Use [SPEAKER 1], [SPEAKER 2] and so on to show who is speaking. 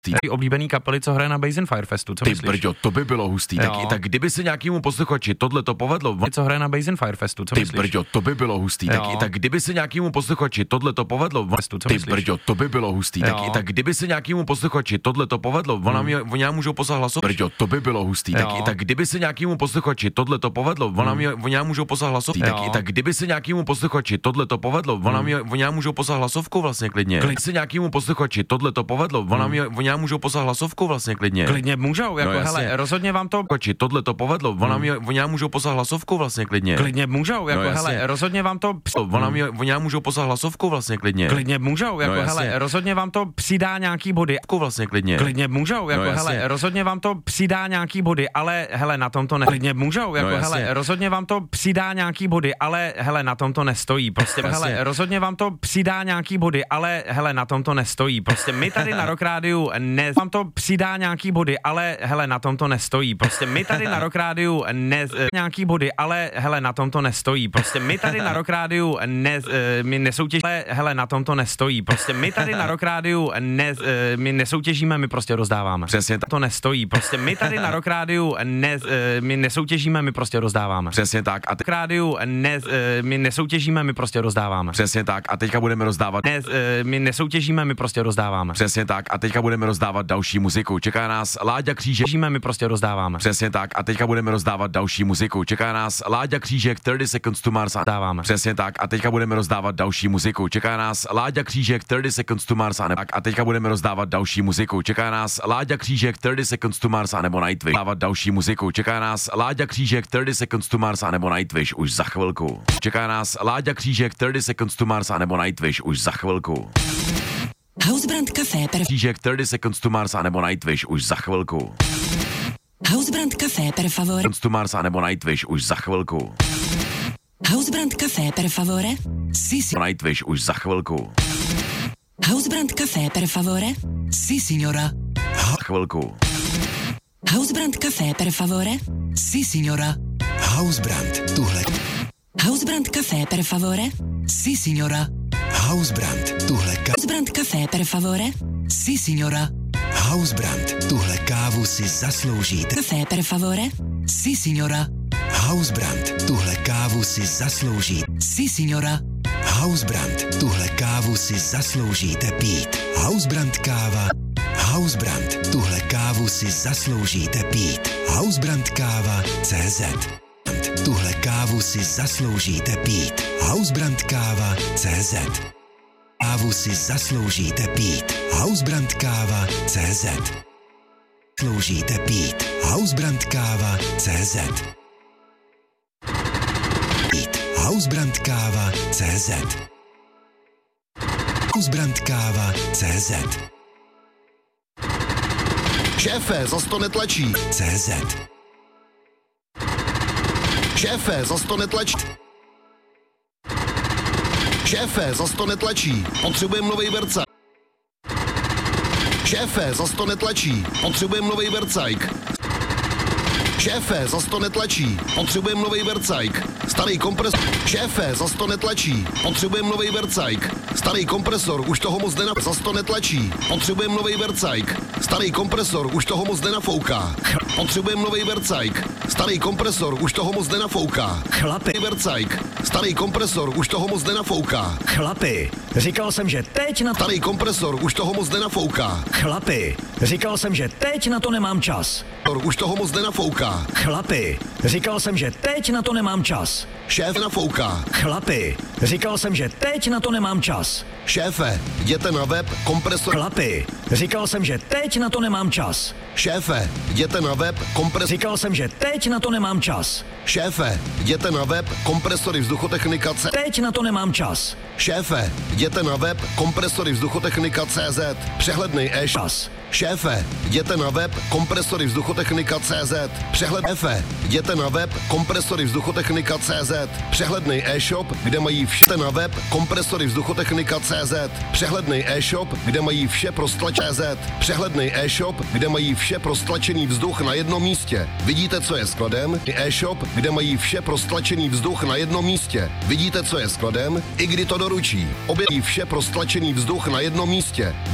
[SPEAKER 1] Oblíbený kapely, co hraje na Basin Fire Festu, co
[SPEAKER 2] Ty
[SPEAKER 1] myslíš?
[SPEAKER 2] brďo, to by bylo hustý. Tak kdyby se nějakému posluchači tohle to povedlo,
[SPEAKER 1] Co hraje na Basin Fire Festu, co
[SPEAKER 2] ty
[SPEAKER 1] myslíš?
[SPEAKER 2] brďo, to by bylo hustý. Tak kdyby se nějakému posluchači tohle to povedlo, ty brďo, to by bylo hustý. Tak kdyby se nějakému posluchači tohle to povedlo, oni nám můžou poslat hlasovku. Brďo, to by bylo hustý. Tak kdyby se nějakému posluchači tohle to povedlo, oni nám můžou poslat hlasovku. Tak kdyby se nějakému posluchači tohle to povedlo, oni nám můžou poslat hlasovku vlastně klidně. Kdyby se nějakému posluchači tohle to povedlo, oni nám můžou poslat hlasovku vlastně klidně.
[SPEAKER 1] Klidně můžou, jako hele, rozhodně vám to
[SPEAKER 2] tohle to povedlo, oni nám můžou poslat hlasovku vlastně klidně.
[SPEAKER 1] Klidně můžou, jako hele, rozhodně vám to
[SPEAKER 2] oni nám můžou poslat hlasovku vlastně klidně.
[SPEAKER 1] Klidně můžou, jako hele, rozhodně vám to přidá nějaký body.
[SPEAKER 2] Vlastně klidně.
[SPEAKER 1] Klidně můžou, jako hele, rozhodně vám to přidá nějaký body, ale hele, na tom to ne. Klidně můžou, jako hele, rozhodně vám to přidá nějaký body, ale hele, na tom to nestojí. Prostě hele, rozhodně vám to přidá nějaký body, ale hele, na tom to nestojí. Prostě my tady na Rock Rádiu vám to přidá nějaký body, ale hele, na tom to nestojí. Prostě my tady na Rock Rádiu nějaký body, ale hele, na tom to nestojí. Prostě my tady na Rock Rádiu my nesoutěžíme, hele, na tom to nestojí. Prostě my tady na Rock Rádiu my nesoutěžíme, my prostě rozdáváme.
[SPEAKER 2] Přesně tak.
[SPEAKER 1] To nestojí. Prostě my tady na Rock Rádiu my nesoutěžíme, my prostě rozdáváme.
[SPEAKER 2] Přesně tak. A
[SPEAKER 1] Rádiu my nesoutěžíme, my prostě rozdáváme.
[SPEAKER 2] Přesně tak. A teďka budeme rozdávat.
[SPEAKER 1] My nesoutěžíme, my prostě rozdáváme.
[SPEAKER 2] Přesně tak. A teďka budeme rozdávat další muziku. Čeká nás Láďa Křížek.
[SPEAKER 1] My prostě rozdáváme.
[SPEAKER 2] Přesně tak. A teďka budeme rozdávat další muziku. Čeká nás Láďa Křížek 30 Seconds to Mars.
[SPEAKER 1] Dáváme.
[SPEAKER 2] Přesně tak. A teďka budeme rozdávat další muziku. Čeká nás Láďa Křížek 30 Seconds to Mars. A teďka budeme rozdávat další muziku. Čeká nás Láďa Křížek 30 Seconds to Mars a nebo Nightwish. Dávat další muziku. Čeká nás Láďa Křížek 30 Seconds to Mars a nebo Nightwish už za chvilku. Čeká nás Láďa Křížek 30 Seconds to Mars a nebo Nightwish už za chvilku.
[SPEAKER 3] Hausbrand Café per
[SPEAKER 2] Křížek 30 Seconds to Mars a nebo Nightwish už za chvilku.
[SPEAKER 3] Hausbrand Café per favore.
[SPEAKER 2] To Mars a nebo Nightwish už za chvilku.
[SPEAKER 3] Hausbrand Café per favore. Si
[SPEAKER 2] Nightwish už za chvilku.
[SPEAKER 3] Hausbrand Café per favore. Si signora.
[SPEAKER 2] Chvilku.
[SPEAKER 3] Hausbrand Café per favore. Si signora.
[SPEAKER 4] Hausbrand, tuhle.
[SPEAKER 3] Hausbrand Café per favore. Si signora.
[SPEAKER 4] Hausbrand, tuhle.
[SPEAKER 3] Hausbrand Café per favore. Si signora.
[SPEAKER 4] Hausbrand, tuhle kávu si zasloužíte.
[SPEAKER 3] Café per favore. Si signora.
[SPEAKER 4] Hausbrand, tuhle kávu si zaslouží.
[SPEAKER 3] Si signora.
[SPEAKER 4] Hausbrand, tuhle kávu si zasloužíte pít. Hausbrand káva. Hausbrand, tuhle kávu si zasloužíte pít. Hausbrand káva CZ. Tuhle kávu si zasloužíte pít. Hausbrand káva CZ. Kávu si zasloužíte pít. Hausbrand káva CZ. Sloužíte pít. Hausbrand káva CZ. Pít. Hausbrand káva CZ. Hausbrand káva CZ.
[SPEAKER 5] Šéfe, zas to netlačí.
[SPEAKER 4] CZ.
[SPEAKER 5] Šéfe, zas to netlačí. Šéfe, zas to netlačí. Potřebujeme novej Vercajk. Šéfe, zas to netlačí. Potřebujeme novej Vercajk. Šéfe, zas to netlačí. Potřebujeme novej Vercajk. Starý kompresor. Šéfe, zas to netlačí. Potřebujeme novej Vercajk. Starý kompresor, už toho moc zas to netlačí. Potřebujeme novej Vercajk. Starý kompresor, už toho moc nenafouká. Potřebujeme novej Vercajk. Starý kompresor, už toho moc nenafouká.
[SPEAKER 6] Chlapi.
[SPEAKER 5] Vercajk. Starý kompresor, už toho moc nenafouká.
[SPEAKER 6] Chlapi, říkal jsem, že teď na...
[SPEAKER 5] Starý kompresor, už toho moc nenafouká.
[SPEAKER 6] Chlapi, říkal jsem, že teď na to nemám čas.
[SPEAKER 5] Už toho moc nenafouká.
[SPEAKER 6] Chlapi, říkal jsem, že teď na to nemám čas.
[SPEAKER 5] Šéf nafouká.
[SPEAKER 6] Chlapi, říkal jsem, že teď na to nemám čas.
[SPEAKER 5] Šéfe, jděte na web kompresor.
[SPEAKER 6] Chlapi, říkal jsem, že teď na to nemám čas.
[SPEAKER 5] Šéfe, jděte na web kompresor.
[SPEAKER 6] Říkal jsem, že teď na to nemám čas.
[SPEAKER 5] Šéfe, jděte na web kompresory vzduchotechnika.cz.
[SPEAKER 6] Teď na to nemám čas.
[SPEAKER 5] Šéfe, jděte na web kompresory vzduchotechnika.cz. Přehlednej e-shop. Šéfe, jděte na web kompresory vzduchotechnika.cz. Šéfe, jděte na web kompresory vzduchotechnika.cz. Přehlednej e-shop, kde mají vše na web kompresory vzduchotechnika.cz. Přehlednej e-shop, kde mají vše pro stlač.cz. Přehlednej e-shop, kde mají vše pro stlačený vzduch na jednom místě. Vidíte, co je skladem? E-shop, kde mají vše pro stlačený vzduch na jednom místě. Vidíte, co je skladem? I kdy to doručí. Objeví vše pro stlačený vzduch na jednom místě.